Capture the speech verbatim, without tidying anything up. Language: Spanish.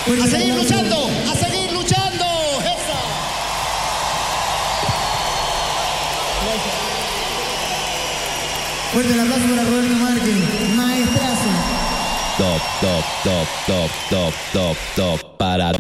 A seguir luchando, a seguir luchando. Esa. Fuerte el aplauso para Roberto Márquez, maestrazo. Top, top, top, top, top, top, top, para